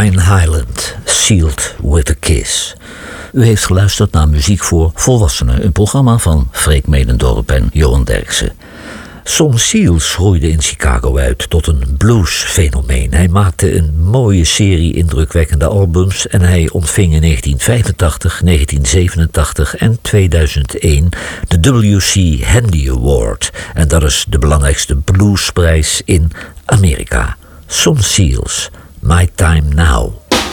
Brian Hyland, Sealed with a Kiss. U heeft geluisterd naar muziek voor volwassenen, een programma van Freek Medendorp en Johan Derksen. Son Seals groeide in Chicago uit tot een bluesfenomeen. Hij maakte een mooie serie indrukwekkende albums en hij ontving in 1985, 1987 en 2001 de W.C. Handy Award. En dat is de belangrijkste bluesprijs in Amerika. Son Seals, My Time Now.